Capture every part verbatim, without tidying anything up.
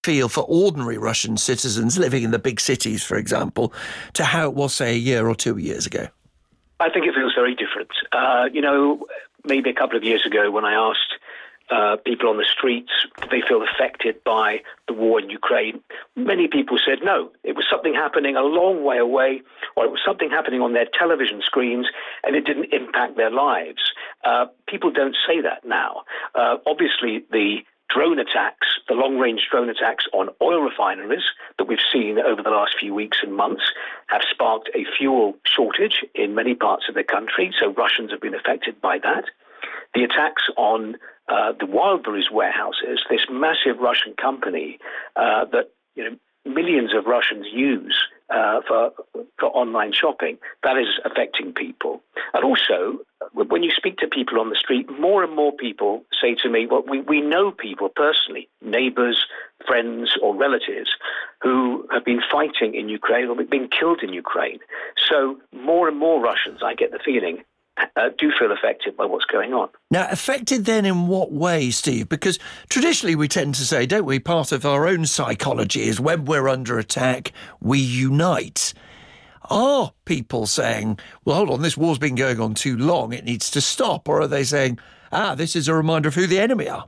feel for ordinary Russian citizens living in the big cities, for example, to how it was, say, a year or two years ago? I think it feels very different. Uh, you know, maybe a couple of years ago when I asked uh, people on the streets, did they feel affected by the war in Ukraine? Many people said no. It was something happening a long way away, or it was something happening on their television screens, and it didn't impact their lives. Uh, people don't say that now. Uh, obviously, the drone attacks, the long-range drone attacks on oil refineries that we've seen over the last few weeks and months have sparked a fuel shortage in many parts of the country, so Russians have been affected by that. The attacks on uh, the Wildberries warehouses, this massive Russian company uh, that you know millions of Russians use uh, for, for online shopping, that is affecting people. And also, when you speak to people on the street, more and more people say to me, well, we, we know people personally, neighbors, friends or relatives who have been fighting in Ukraine or been killed in Ukraine. So more and more Russians, I get the feeling, Uh, do feel affected by what's going on. Now, affected then in what way, Steve? Because traditionally we tend to say, don't we, part of our own psychology is when we're under attack, we unite. Are people saying, well, hold on, this war's been going on too long, it needs to stop? Or are they saying, ah, this is a reminder of who the enemy are?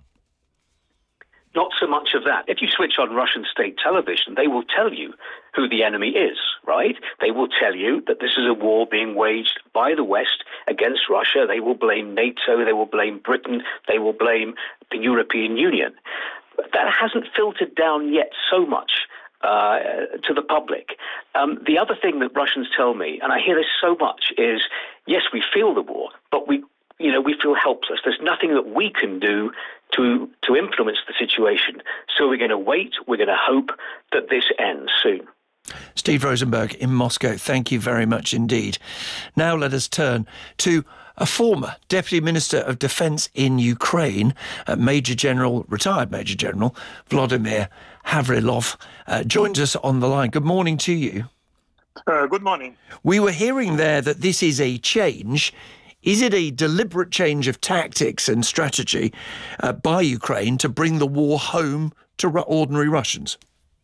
Not so much of that. If you switch on Russian state television, they will tell you who the enemy is, right? They will tell you that this is a war being waged by the West against Russia. They will blame NATO, they will blame Britain, they will blame the European Union. But that hasn't filtered down yet so much uh, to the public. Um, the other thing that Russians tell me, and I hear this so much, is, yes, we feel the war, but we you know, we feel helpless. There's nothing that we can do to to influence the situation. So we're going to wait. We're going to hope that this ends soon. Steve Rosenberg in Moscow, thank you very much indeed. Now let us turn to a former Deputy Minister of Defence in Ukraine, uh, Major General, retired Major General Vladimir Havrilov, uh, joins us on the line. Good morning to you. Uh, good morning. We were hearing there that this is a change. Is it a deliberate change of tactics and strategy uh, by Ukraine to bring the war home to ru- ordinary Russians?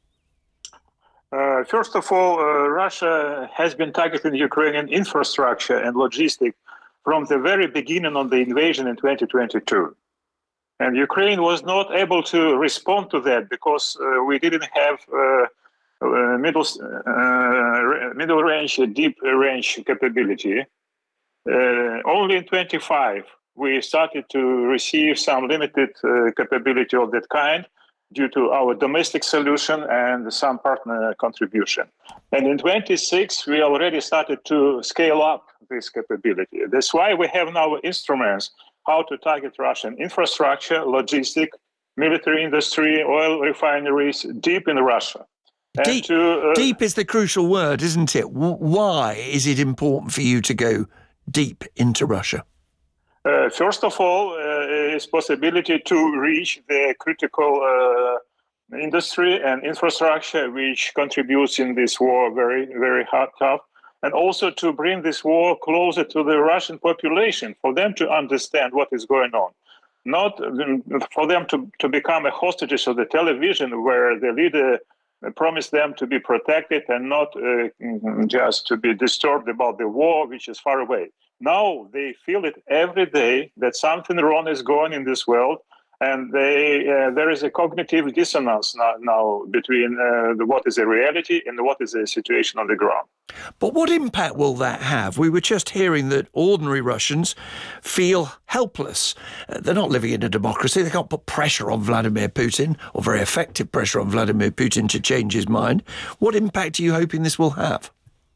Uh, first of all, uh, Russia has been targeting Ukrainian infrastructure and logistics from the very beginning of the invasion in twenty twenty-two. And Ukraine was not able to respond to that because uh, we didn't have uh, uh, middle, uh, middle range, deep range capability. Uh, only in twenty-five, we started to receive some limited uh, capability of that kind due to our domestic solution and some partner contribution. And in twenty-six, we already started to scale up this capability. That's why we have now instruments how to target Russian infrastructure, logistic, military industry, oil refineries deep in Russia. Deep, to, uh, deep is the crucial word, isn't it? Why is it important for you to go deep into Russia? Uh, first of all, uh, is possibility to reach the critical uh, industry and infrastructure which contributes in this war very, very hard, tough, and also to bring this war closer to the Russian population for them to understand what is going on. Not for them to, to become a hostages of the television where the leader promised them to be protected and not uh, just to be disturbed about the war, which is far away. Now they feel it every day that something wrong is going in this world, and they uh, there is a cognitive dissonance now, now between uh, the, what is a reality and what is a situation on the ground. But what impact will that have? We were just hearing that ordinary Russians feel helpless. Uh, they're not living in a democracy. They can't put pressure on Vladimir Putin, or very effective pressure on Vladimir Putin to change his mind. What impact are you hoping this will have?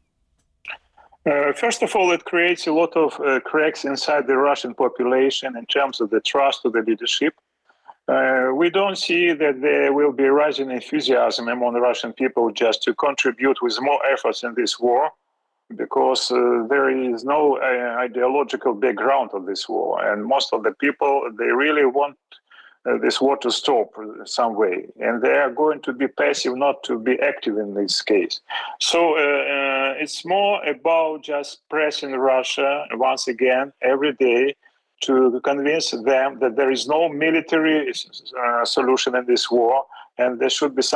Uh, first of all, it creates a lot of uh, cracks inside the Russian population in terms of the trust of the leadership. Uh, we don't see that there will be rising enthusiasm among the Russian people just to contribute with more efforts in this war, because uh, there is no uh, ideological background of this war. And most of the people, they really want uh, this war to stop some way. And they are going to be passive, not to be active in this case. So uh, uh, it's more about just pressing Russia once again every day to convince them that there is no military uh, solution in this war, and there should be some